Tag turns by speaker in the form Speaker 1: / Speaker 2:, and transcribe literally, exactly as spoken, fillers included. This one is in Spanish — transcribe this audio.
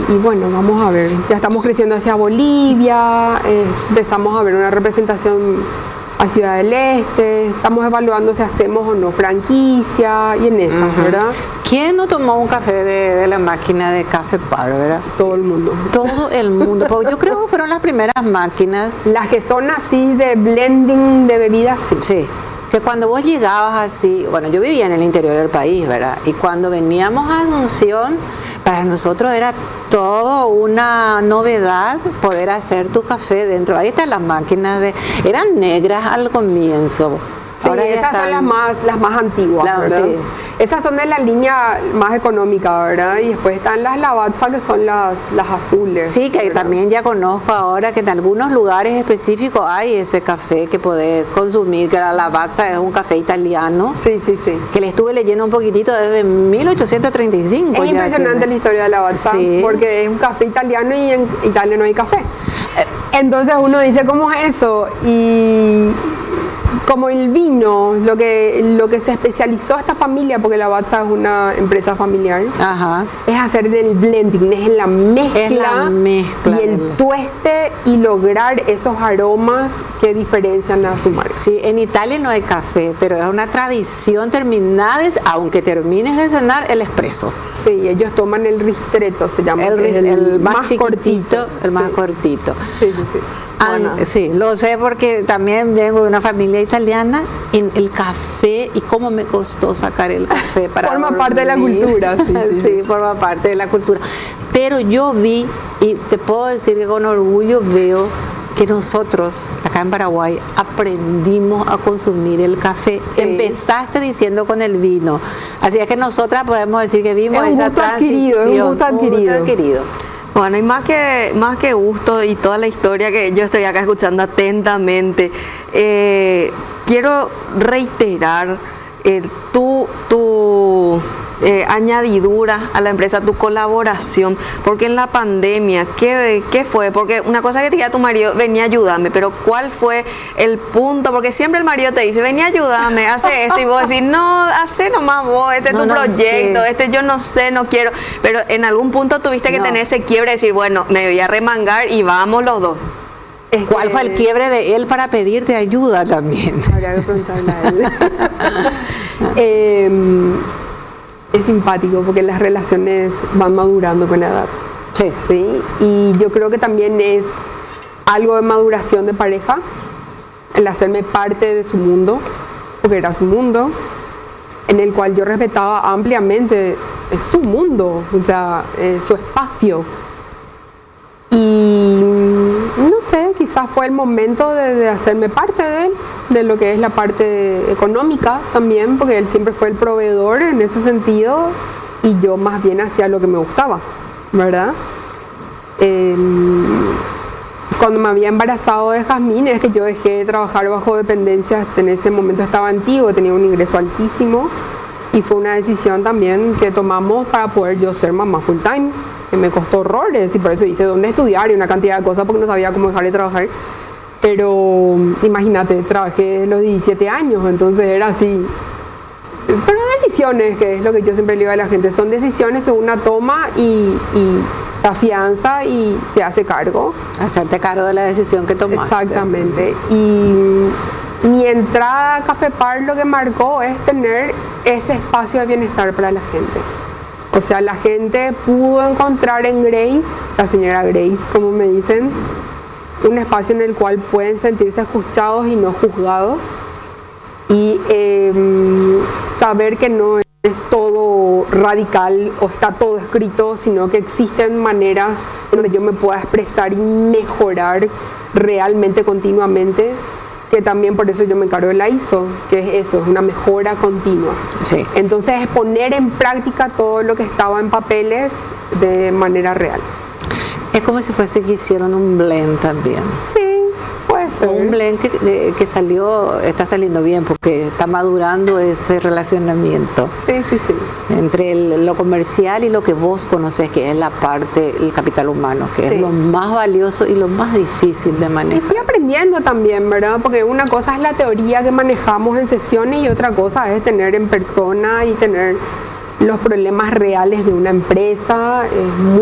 Speaker 1: y bueno, vamos a ver, ya estamos creciendo hacia Bolivia, eh, empezamos a ver una representación a Ciudad del Este, estamos evaluando si hacemos o no franquicia y en esas, uh-huh. ¿verdad?
Speaker 2: ¿Quién no tomó un café de, de la máquina de Café Par, verdad?
Speaker 1: Todo el mundo.
Speaker 2: Todo el mundo, porque yo creo que fueron las primeras máquinas.
Speaker 1: Las que son así de blending de bebidas, sí.
Speaker 2: Sí. Que cuando vos llegabas así, bueno, yo vivía en el interior del país, ¿verdad? Y cuando veníamos a Asunción, para nosotros era todo una novedad poder hacer tu café dentro. Ahí están las máquinas de, eran negras al comienzo.
Speaker 1: Sí, ahora esas están, son las más, las más antiguas, la, ¿verdad? Sí. Esas son de la línea más económica, ¿verdad? Y después están las Lavazza, que son las, las azules.
Speaker 2: Sí, que
Speaker 1: ¿verdad?
Speaker 2: También ya conozco ahora que en algunos lugares específicos hay ese café que podés consumir, que la Lavazza es un café italiano.
Speaker 1: Sí, sí, sí.
Speaker 2: Que le estuve leyendo un poquitito desde mil ochocientos treinta y cinco.
Speaker 1: Es impresionante tiene. La historia de la Lavazza, sí. Porque es un café italiano y en Italia no hay café. Entonces uno dice, ¿cómo es eso? Y... como el vino, lo que lo que se especializó esta familia, porque la Lavazza es una empresa familiar,
Speaker 2: Ajá.
Speaker 1: es hacer el blending, es en la mezcla,
Speaker 2: es la mezcla
Speaker 1: y el del... tueste y lograr esos aromas que diferencian a su marca.
Speaker 2: Sí, en Italia no hay café, pero es una tradición terminada, aunque termines de cenar, el espresso.
Speaker 1: Sí, ellos toman el ristretto, se llama.
Speaker 2: El,
Speaker 1: el,
Speaker 2: el más, más cortito, el más
Speaker 1: sí.
Speaker 2: cortito.
Speaker 1: Sí, sí, sí.
Speaker 2: Bueno. Ah, sí, lo sé porque también vengo de una familia italiana. En el café, y cómo me costó sacar el café para
Speaker 1: forma
Speaker 2: dormir.
Speaker 1: parte de la cultura, sí, sí,
Speaker 2: sí, forma parte de la cultura. Pero yo vi, y te puedo decir que con orgullo veo que nosotros, acá en Paraguay, aprendimos a consumir el café. Sí. Empezaste diciendo con el vino. Así es que nosotras podemos decir que vimos
Speaker 1: es un
Speaker 2: esa
Speaker 1: gusto
Speaker 2: transición.
Speaker 1: Adquirido, es un gusto adquirido.
Speaker 2: Un gusto adquirido.
Speaker 3: Bueno, y más que, más que gusto y toda la historia que yo estoy acá escuchando atentamente, eh, quiero reiterar eh, tu, tu eh, añadidura a la empresa, tu colaboración, porque en la pandemia, ¿qué, qué fue? Porque una cosa que te diga tu marido, venía a ayudarme, pero ¿cuál fue el punto? Porque siempre el marido te dice, venía a ayudarme, hace esto, y vos decís, no, hace nomás vos, este es
Speaker 2: no,
Speaker 3: tu
Speaker 2: no,
Speaker 3: proyecto,
Speaker 2: sí.
Speaker 3: este yo no sé, no quiero, pero en algún punto tuviste que
Speaker 2: no.
Speaker 3: tener ese quiebre, decir, bueno, me voy a remangar y vamos los dos.
Speaker 2: Es ¿Cuál que... fue el quiebre de él para pedirte ayuda también?
Speaker 1: Habría que preguntarle a él. eh, es simpático porque las relaciones van madurando con la edad.
Speaker 2: Sí.
Speaker 1: Sí. Y yo creo que también es algo de maduración de pareja, el hacerme parte de su mundo, porque era su mundo, en el cual yo respetaba ampliamente, es su mundo, o sea, es su espacio. Y no sé, quizás fue el momento de, de hacerme parte de él, de lo que es la parte económica también, porque él siempre fue el proveedor en ese sentido y yo más bien hacía lo que me gustaba, ¿verdad? Eh, cuando me había embarazado de Jazmín es que yo dejé de trabajar bajo dependencias, en ese momento estaba antiguo, tenía un ingreso altísimo y fue una decisión también que tomamos para poder yo ser mamá full time. Que me costó horrores y por eso hice dónde estudiar y una cantidad de cosas porque no sabía cómo dejar de trabajar. Pero imagínate, trabajé los diecisiete años, entonces era así. Pero decisiones, que es lo que yo siempre le digo a la gente, son decisiones que una toma y, y se afianza y se hace cargo.
Speaker 2: Hacerte cargo de la decisión que tomaste.
Speaker 1: Exactamente. Y mi entrada a Café Par lo que marcó es tener ese espacio de bienestar para la gente. O sea, la gente pudo encontrar en Grace, la señora Grace, como me dicen, un espacio en el cual pueden sentirse escuchados y no juzgados. Y eh, saber que no es todo radical o está todo escrito, sino que existen maneras donde yo me pueda expresar y mejorar realmente continuamente. Que también por eso yo me encargo de la I S O, que es eso, es una mejora continua.
Speaker 2: Sí.
Speaker 1: Entonces es poner en práctica todo lo que estaba en papeles de manera real.
Speaker 2: Es como si fuese que hicieron un blend también.
Speaker 1: Sí, puede ser.
Speaker 2: Un blend que, que salió, está saliendo bien porque está madurando ese relacionamiento.
Speaker 1: Sí, sí, sí.
Speaker 2: Entre el, lo comercial y lo que vos conoces, que es la parte, el capital humano, que sí. Es lo más valioso y lo más difícil de manejar.
Speaker 1: Y fui aprendiendo también, ¿verdad? Porque una cosa es la teoría que manejamos en sesiones y otra cosa es tener en persona y tener los problemas reales de una empresa. Es muy